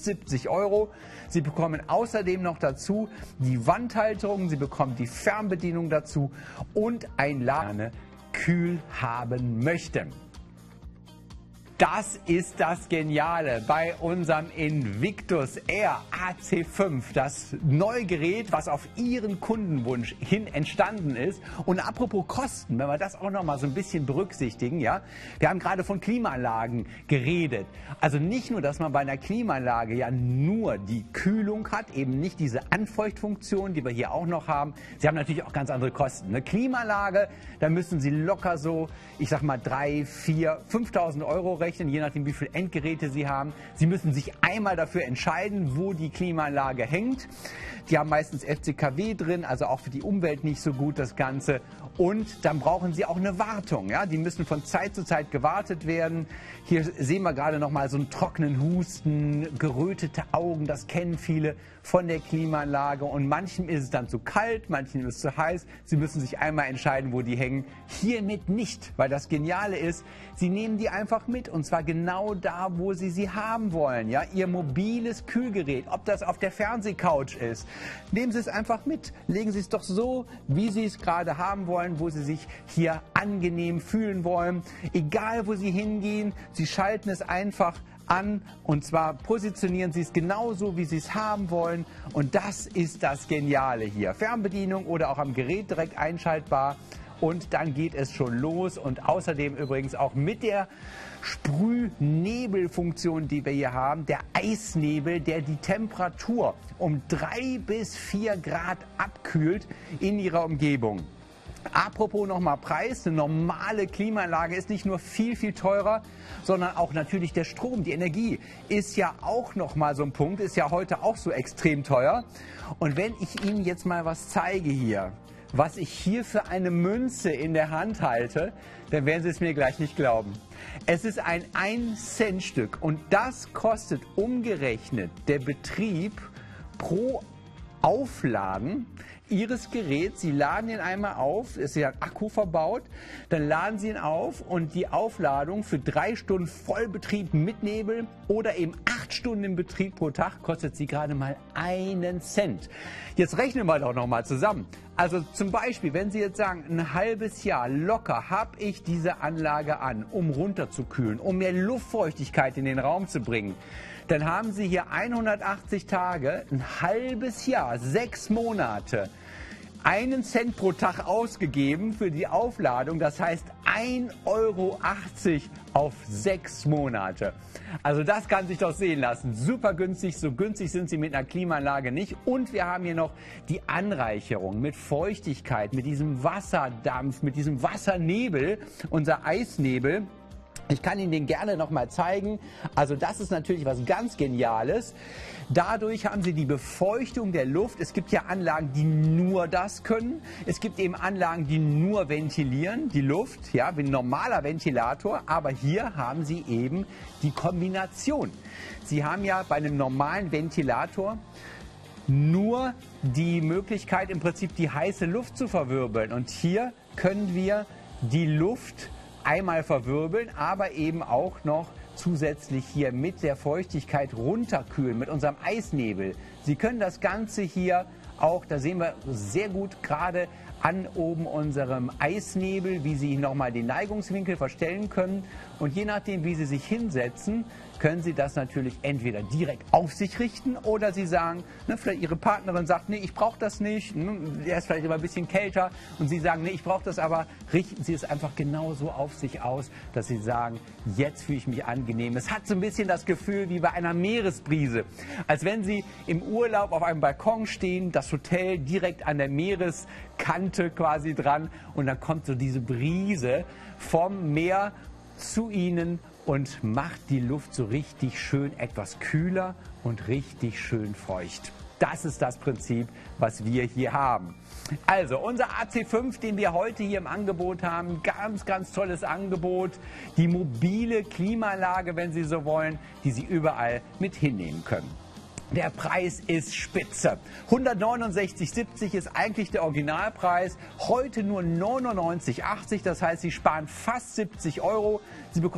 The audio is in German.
70 Euro. Sie bekommen außerdem noch dazu die Wandhalterung, Sie bekommen die Fernbedienung dazu und ein Laden kühl haben möchte. Das ist das Geniale bei unserem Invictus Air AC5, das neue Gerät, was auf Ihren Kundenwunsch hin entstanden ist. Und apropos Kosten, wenn wir das auch noch mal so ein bisschen berücksichtigen, ja, wir haben gerade von Klimaanlagen geredet. Also nicht nur, dass man bei einer Klimaanlage ja nur die Kühlung hat, eben nicht diese Anfeuchtfunktion, die wir hier auch noch haben. Sie haben natürlich auch ganz andere Kosten. Eine Klimaanlage, da müssen Sie locker so, ich sag mal 3.000, 4.000, 5.000 Euro rechnen, je nachdem wie viele Endgeräte Sie haben. Sie müssen sich einmal dafür entscheiden, wo die Klimaanlage hängt. Die haben meistens FCKW drin, also auch für die Umwelt nicht so gut das Ganze. Und dann brauchen Sie auch eine Wartung. Ja? Die müssen von Zeit zu Zeit gewartet werden. Hier sehen wir gerade noch mal so einen trockenen Husten, gerötete Augen, das kennen viele von der Klimaanlage. Und manchen ist es dann zu kalt, manchen ist es zu heiß. Sie müssen sich einmal entscheiden, wo die hängen. Hiermit nicht, weil das Geniale ist, Sie nehmen die einfach mit und zwar genau da, wo Sie sie haben wollen. Ja? Ihr mobiles Kühlgerät, ob das auf der Fernsehcouch ist, nehmen Sie es einfach mit. Legen Sie es doch so, wie Sie es gerade haben wollen, wo Sie sich hier angenehm fühlen wollen. Egal, wo Sie hingehen, Sie schalten es einfach an und zwar positionieren Sie es genauso, wie Sie es haben wollen. Und das ist das Geniale hier. Fernbedienung oder auch am Gerät direkt einschaltbar. Und dann geht es schon los und außerdem übrigens auch mit der Sprühnebelfunktion, die wir hier haben, der Eisnebel, der die Temperatur um 3 bis 4 Grad abkühlt in Ihrer Umgebung. Apropos nochmal Preis, eine normale Klimaanlage ist nicht nur viel, viel teurer, sondern auch natürlich der Strom, die Energie ist ja auch nochmal so ein Punkt, ist ja heute auch so extrem teuer. Und wenn ich Ihnen jetzt mal was zeige hier, was ich hier für eine Münze in der Hand halte, dann werden Sie es mir gleich nicht glauben. Es ist ein 1-Cent-Stück und das kostet umgerechnet der Betrieb pro Aufladen Ihres Geräts. Sie laden ihn einmal auf, ist ja ein Akku verbaut, dann laden Sie ihn auf und die Aufladung für 3 Stunden Vollbetrieb mit Nebel oder eben 8 Stunden im Betrieb pro Tag kostet Sie gerade mal 1 Cent. Jetzt rechnen wir doch noch mal zusammen. Also zum Beispiel, wenn Sie jetzt sagen, ein halbes Jahr locker habe ich diese Anlage an, um runterzukühlen, um mehr Luftfeuchtigkeit in den Raum zu bringen, dann haben Sie hier 180 Tage, ein halbes Jahr, 6 Monate, 1 Cent pro Tag ausgegeben für die Aufladung. Das heißt 1,80 Euro auf 6 Monate. Also das kann sich doch sehen lassen. Super günstig, so günstig sind Sie mit einer Klimaanlage nicht. Und wir haben hier noch die Anreicherung mit Feuchtigkeit, mit diesem Wasserdampf, mit diesem Wassernebel, unser Eisnebel. Ich kann Ihnen den gerne noch mal zeigen. Also das ist natürlich was ganz Geniales. Dadurch haben Sie die Befeuchtung der Luft. Es gibt ja Anlagen, die nur das können. Es gibt eben Anlagen, die nur ventilieren, die Luft, ja, wie ein normaler Ventilator. Aber hier haben Sie eben die Kombination. Sie haben ja bei einem normalen Ventilator nur die Möglichkeit, im Prinzip die heiße Luft zu verwirbeln. Und hier können wir die Luft einmal verwirbeln, aber eben auch noch zusätzlich hier mit der Feuchtigkeit runterkühlen, mit unserem Eisnebel. Sie können das Ganze hier auch, da sehen wir sehr gut gerade an oben unserem Eisnebel, wie Sie nochmal den Neigungswinkel verstellen können. Und je nachdem, wie Sie sich hinsetzen, können Sie das natürlich entweder direkt auf sich richten oder Sie sagen, ne, vielleicht Ihre Partnerin sagt, nee, ich brauche das nicht, er ist vielleicht immer ein bisschen kälter und Sie sagen, nee, ich brauche das, aber richten Sie es einfach genauso auf sich aus, dass Sie sagen, jetzt fühle ich mich angenehm. Es hat so ein bisschen das Gefühl wie bei einer Meeresbrise, als wenn Sie im Urlaub auf einem Balkon stehen, das Hotel direkt an der Meereskante quasi dran und dann kommt so diese Brise vom Meer zu Ihnen und macht die Luft so richtig schön etwas kühler und richtig schön feucht. Das ist das Prinzip, was wir hier haben. Also unser AC5, den wir heute hier im Angebot haben, ganz, ganz tolles Angebot. Die mobile Klimaanlage, wenn Sie so wollen, die Sie überall mit hinnehmen können. Der Preis ist spitze. 169,70 ist eigentlich der Originalpreis. Heute nur 99,80. Das heißt, Sie sparen fast 70 Euro. Sie bekommen